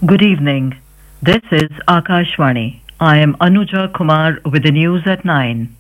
Good evening. This is Akashvani. I am Anuja Kumar with the news at 9.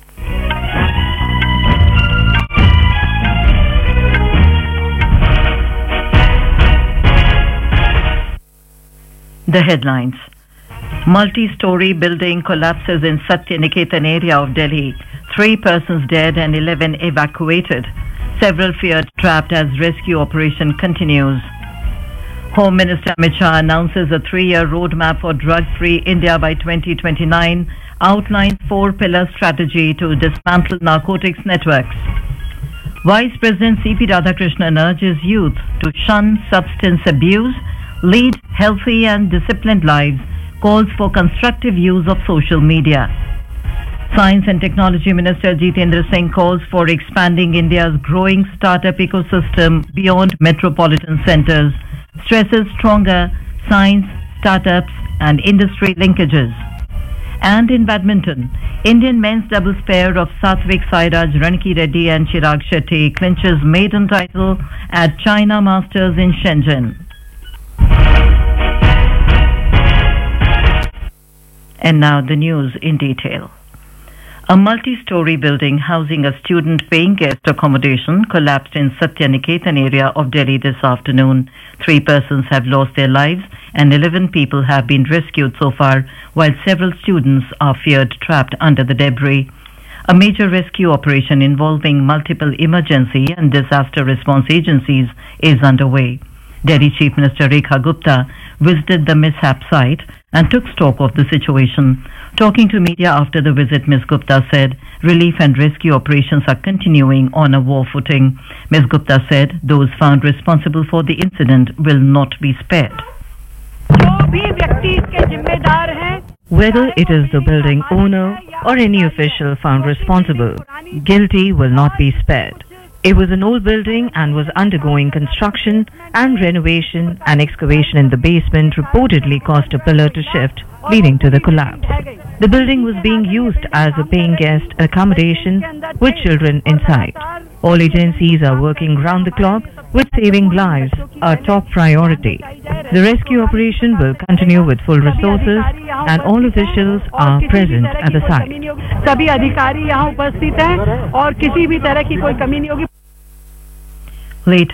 The headlines. Multi-story building collapses in Satyaniketan area of Delhi. 3 persons dead and 11 evacuated. Several feared trapped as rescue operation continues. Home Minister Amit Shah announces a 3-year roadmap for drug-free India by 2029, outlines 4-pillar strategy to dismantle narcotics networks. Vice President C.P. Radhakrishnan urges youth to shun substance abuse, lead healthy and disciplined lives, calls for constructive use of social media. Science and Technology Minister Jitendra Singh calls for expanding India's growing startup ecosystem beyond metropolitan centres, stresses stronger science, startups and industry linkages. And in badminton, Indian men's doubles pair of Satvik Sairaj Ranki-Reddy and Chirag Shetty clinches maiden title at China Masters in Shenzhen. And now the news in detail. A multi-story building housing a student-paying guest accommodation collapsed in Satyaniketan area of Delhi this afternoon. 3 persons have lost their lives and 11 people have been rescued so far, while several students are feared trapped under the debris. A major rescue operation involving multiple emergency and disaster response agencies is underway. Delhi Chief Minister Rekha Gupta visited the mishap site and took stock of the situation. Talking to media after the visit, Ms. Gupta said relief and rescue operations are continuing on a war footing. Ms. Gupta said those found responsible for the incident will not be spared. Whether it is the building owner or any official found responsible, guilty will not be spared. It was an old building and was undergoing construction and renovation, and excavation in the basement reportedly caused a pillar to shift, leading to the collapse. The building was being used as a paying guest accommodation with children inside. All agencies are working round the clock with saving lives a top priority. The rescue operation will continue with full resources and all officials are present at the site. सभी अधिकारी यहाँ उपस्थित हैं और किसी भी तरह की कोई कमी नहीं होगी. Later